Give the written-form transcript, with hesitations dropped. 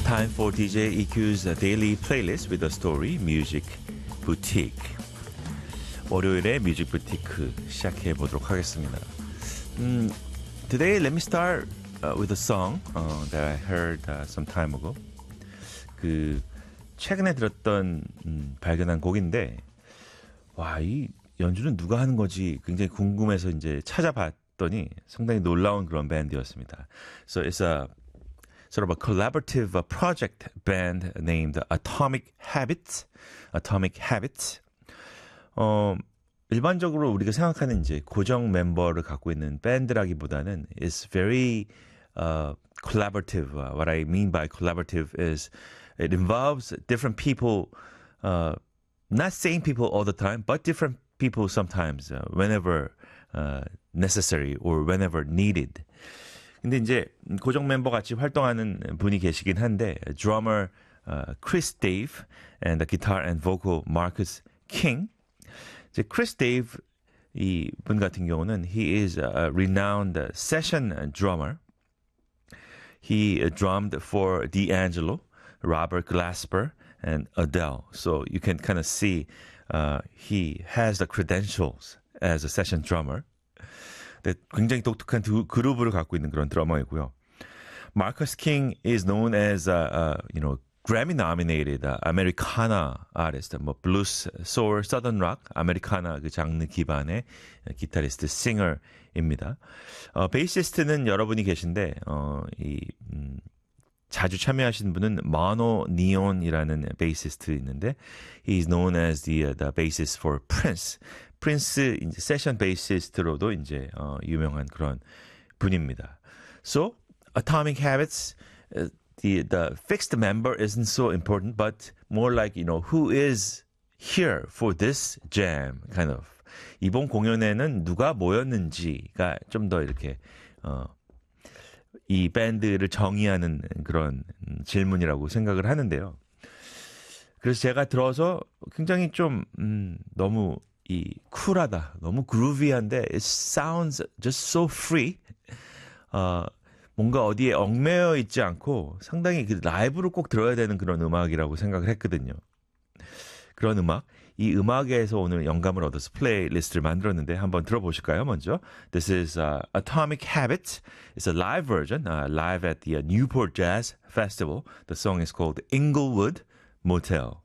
Time for DJ EQ's daily playlist with a story, Music Boutique. 월요일에 뮤직 부티크 시작해 보도록 하겠습니다. Today, let me start with a song that I heard some time ago. 최근에 들었던 발견한 곡인데, 와, 이 연주는 누가 하는 거지 굉장히 궁금해서 이제 찾아봤더니 상당히 놀라운 그런 밴드였습니다. So it's a sort of a collaborative project band named Atomic Habits. Atomic Habits. 일반적으로 우리가 생각하는 이제 고정 멤버를 갖고 있는 밴드라기보다는 it's very collaborative. What I mean by collaborative is it involves different people, not same people all the time, but different people sometimes, whenever necessary or whenever needed. 근데 이제 고정 멤버 같이 활동하는 분이 계시긴 한데, drummer Chris Dave and the guitar and vocal Marcus King. 이제 Chris Dave 이 분 같은 경우는 he is a renowned session drummer. He drummed for D'Angelo, Robert Glasper, and Adele. So you can kind of see he has the credentials as a session drummer. 굉장히 독특한 두 그룹을 갖고 있는 그런 드러머이고요. Marcus King is known as Grammy-nominated Americana artist, blues, soul, southern rock, 아메리카나 그 장르 기반의 기타리스트, 싱어입니다. 베이시스트는 여러분이 계신데 자주 참여하신 분은 Mono Neon이라는 베이시스트 있는데 he's known as the bassist for Prince. 프린스 이제 세션 베이시스트로도 이제 유명한 그런 분입니다. So Atomic Habits, the fixed member isn't so important, but more like who is here for this jam, kind of. 이번 공연에는 누가 모였는지가 좀 더 이렇게 이 밴드를 정의하는 그런 질문이라고 생각을 하는데요. 그래서 제가 들어서 굉장히 좀 너무 쿨하다, 너무 그루비한데 it sounds just so free. 뭔가 어디에 얽매여 있지 않고 상당히 라이브로 꼭 들어야 되는 그런 음악이라고 생각을 했거든요. 그런 음악, 이 음악에서 오늘 영감을 얻어서 플레이리스트를 만들었는데 한번 들어보실까요, 먼저? This is Atomic Habits. It's a live version, live at the Newport Jazz Festival. The song is called Inglewood Motel.